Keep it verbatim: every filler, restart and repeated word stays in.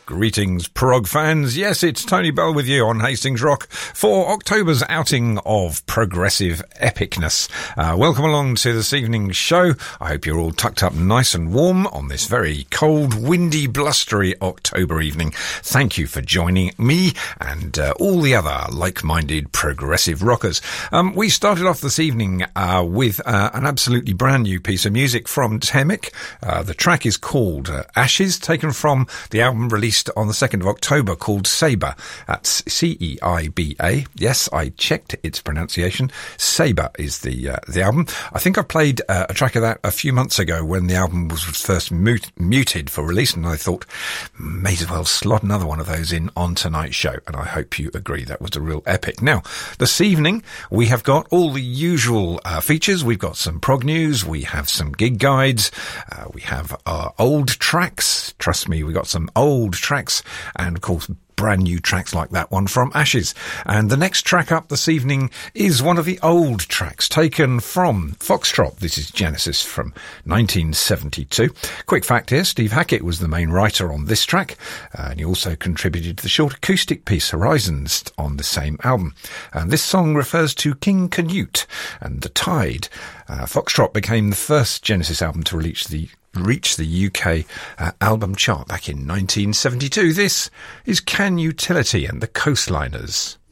Greetings, prog fans. Yes, it's Tony Bell with you on Hastings Rock for October's outing of progressive epicness. Uh, welcome along to this evening's show. I hope you're all tucked up nice and warm on this very cold, windy, blustery October evening. Thank you for joining me and uh, all the other like-minded progressive rockers. Um, we started off this evening uh, with uh, an absolutely brand new piece of music from Temic. Uh, the track is called uh, Ashes, taken from the album released on the second of October called Saber. That's C E I B A. Yes, I checked its pronunciation. Saber is the uh, the album. I think I played uh, a track of that a few months ago when the album was first mut- muted for release, and I thought, may as well slot another one of those in on tonight's show, and I hope you agree that was a real epic. Now, this evening, we have got all the usual uh, features. We've got some prog news, we have some gig guides, uh, we have our old tracks. Trust me, we got some old tracks, and of course brand new tracks like that one from Ashes. And the next track up this evening is one of the old tracks taken from Foxtrot. This is Genesis from nineteen seventy-two. Quick fact here, Steve Hackett was the main writer on this track, uh, and he also contributed to the short acoustic piece Horizons on the same album. And this song refers to King Canute and the Tide. Uh, Foxtrot became the first Genesis album to reach the reached the U K uh, album chart back in nineteen seventy-two. This is Can Utility and the Coastliners.